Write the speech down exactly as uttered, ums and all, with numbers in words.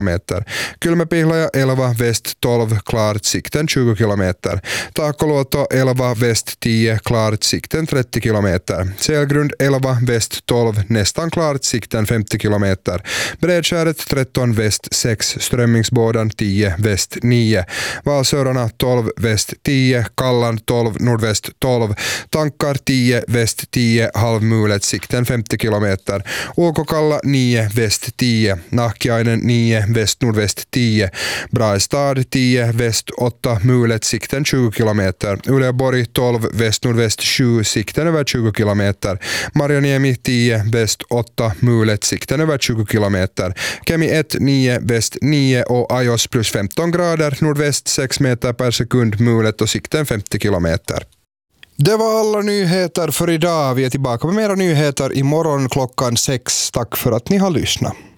meter. Kulmepihlaja elva väst tolv klart sikten tjugo kilometer. Taakoluoto elva väst tio klart sikten trettio kilometer. Selgrund elva väst tolv nästan klart sikten femtio kilometer. Bredskäret tretton väst sex Strömmingsbådan tio väst nio. Valsörarna tolv väst tio. Kallan tolv nordväst tolv. Tankar tio väst tio halvmulet sikten femtio kilometer. Åkokalla nio väst tio. Nahkiainen nio väst nordväst tio. Braestad tio väst åtta mulet sikten tjugo kilometer. Uleåborg tolv väst nordväst sju sikten över tjugo kilometer. Marjaniemi tio väst åtta mulet sikten över tjugo kilometer. Kemi ett nio väst nio och Ajos plus femton grader nordväst sex meter per sekund mulet och sikten femtio kilometer. Det var alla nyheter för idag. Vi är tillbaka med mera nyheter imorgon klockan sex. Tack för att ni har lyssnat.